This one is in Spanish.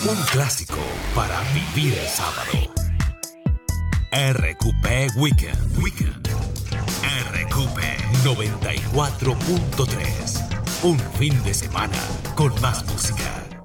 Un clásico para vivir el sábado. RQP Weekend. RQP 94.3. Un fin de semana con más música.